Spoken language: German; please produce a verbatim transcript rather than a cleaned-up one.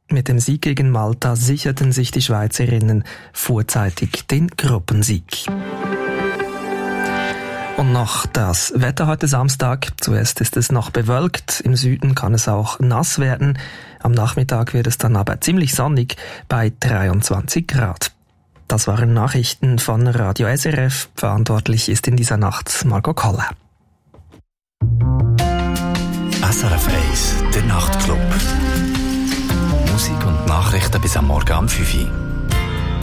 Mit dem Sieg gegen Malta sicherten sich die Schweizerinnen vorzeitig den Gruppensieg. Und noch das Wetter heute Samstag. Zuerst ist es noch bewölkt. Im Süden kann es auch nass werden. Am Nachmittag wird es dann aber ziemlich sonnig bei dreiundzwanzig Grad. Das waren Nachrichten von Radio S R F. Verantwortlich ist in dieser Nacht Margot Koller. S R F eins, der Nachtclub. Musik und Nachrichten bis am Morgen um fünf Uhr.